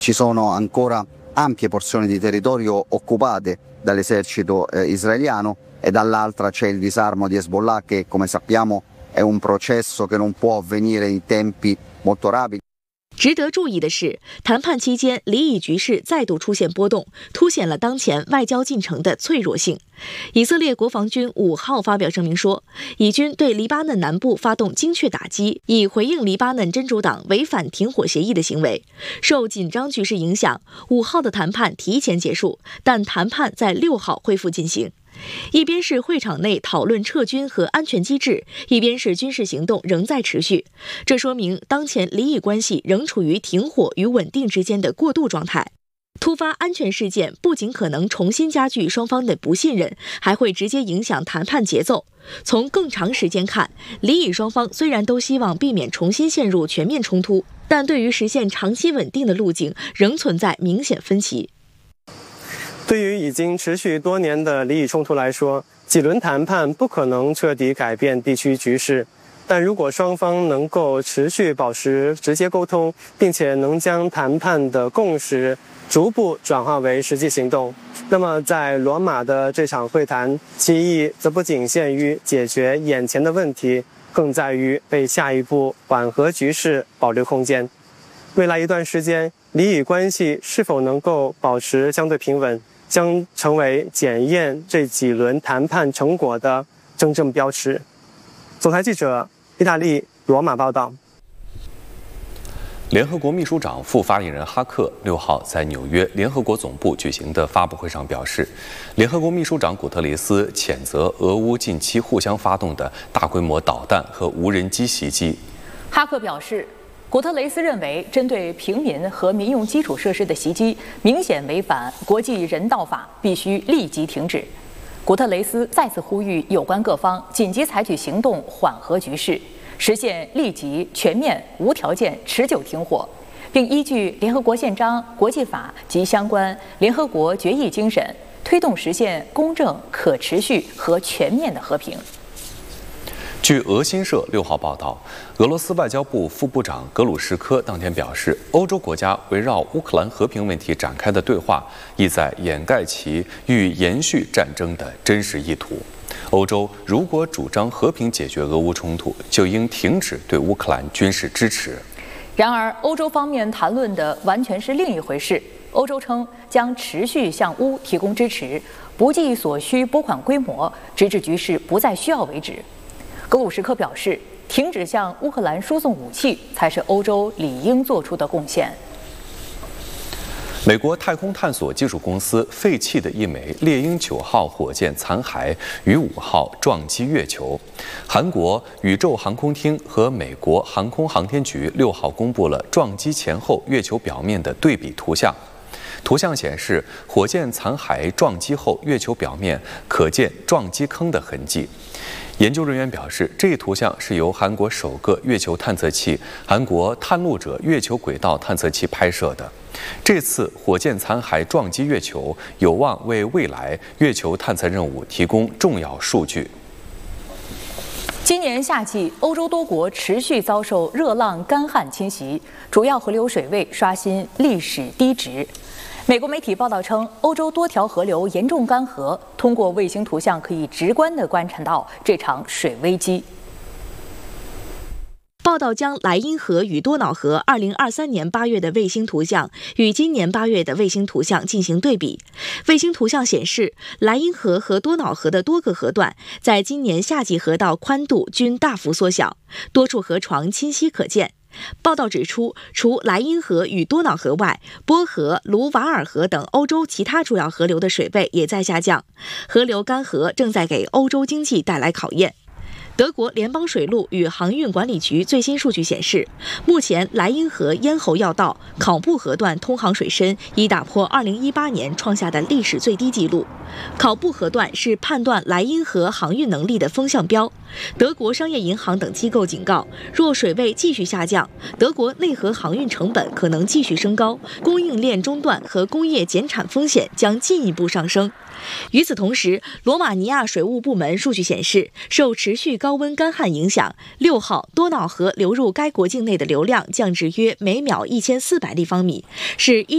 Ci sono ancora ampie porzioni di territorio occupate dall'esercito israeliano e dall'altra c'è il disarmo di Hezbollah che, come sappiamo, è un processo che non può avvenire in tempi molto rapidi。 值得注意的是，谈判期间黎以局势再度出现波动，凸显了当前外交进程的脆弱性。以色列国防军5号发表声明说，以军对黎巴嫩南部发动精确打击，以回应黎巴嫩真主党违反停火协议的行为。受紧张局势影响，5号的谈判提前结束，但谈判在6号恢复进行。一边是会场内讨论撤军和安全机制，一边是军事行动仍在持续。这说明当前黎以关系仍处于停火与稳定之间的过渡状态。突发安全事件不仅可能重新加剧双方的不信任，还会直接影响谈判节奏。从更长时间看，黎以双方虽然都希望避免重新陷入全面冲突，但对于实现长期稳定的路径仍存在明显分歧。 对于已经持续多年的黎以冲突来说，几轮谈判不可能彻底改变地区局势，但如果双方能够持续保持直接沟通，并且能将谈判的共识逐步转化为实际行动，那么在罗马的这场会谈，其意义则不仅限于解决眼前的问题，更在于为下一步缓和局势保留空间。未来一段时间，黎以关系是否能够保持相对平稳，将成为检验这几轮谈判成果的真正标尺。总台记者意大利罗马报道。 联合国秘书长副发言人哈克6号在纽约联合国总部举行的发布会上表示，联合国秘书长古特雷斯谴责俄乌近期互相发动的大规模导弹和无人机袭击。 哈克表示，古特雷斯认为，针对平民和民用基础设施的袭击明显违反国际人道法，必须立即停止。古特雷斯再次呼吁有关各方紧急采取行动，缓和局势，实现立即、全面、无条件、持久停火，并依据联合国宪章、国际法及相关联合国决议精神，推动实现公正、可持续和全面的和平。 据俄新社6号报道，俄罗斯外交部副部长格鲁什科当天表示，欧洲国家围绕乌克兰和平问题展开的对话，意在掩盖其欲延续战争的真实意图。欧洲如果主张和平解决俄乌冲突，就应停止对乌克兰军事支持。 然而，欧洲方面谈论的完全是另一回事。欧洲称将持续向乌提供支持，不计所需拨款规模，直至局势不再需要为止。格鲁什科表示，停止向乌克兰输送武器才是欧洲理应做出的贡献。 美国太空探索技术公司废弃的一枚猎鹰9号火箭残骸于5号撞击月球。韩国宇宙航空厅和美国航空航天局6号公布了撞击前后月球表面的对比图像。图像显示，火箭残骸撞击后，月球表面可见撞击坑的痕迹。研究人员表示，这一图像是由韩国首个月球探测器韩国探路者月球轨道探测器拍摄的。这次火箭残骸撞击月球，有望为未来月球探测任务提供重要数据。 今年夏季，欧洲多国持续遭受热浪干旱侵袭，主要河流水位刷新历史低值。美国媒体报道称，欧洲多条河流严重干涸，通过卫星图像可以直观地观察到这场水危机。 报道将莱茵河与多瑙河2023年8月的卫星图像与今年8月的卫星图像进行对比。卫星图像显示，莱茵河和多瑙河的多个河段在今年夏季河道宽度均大幅缩小，多处河床清晰可见。报道指出，除莱茵河与多瑙河外，波河、卢瓦尔河等欧洲其他主要河流的水位也在下降，河流干涸正在给欧洲经济带来考验。德国联邦水路与航运管理局最新数据显示，目前莱茵河咽喉要道考布河段通航水深已打破2018年创下的历史最低纪录。考布河段是判断莱茵河航运能力的风向标。德国商业银行等机构警告，若水位继续下降，德国内河航运成本可能继续升高，供应链中断和工业减产风险将进一步上升。与此同时，罗马尼亚水务部门数据显示，受持续高温干旱影响，6号多瑙河流入该国境内的流量降至约每秒1400立方米，是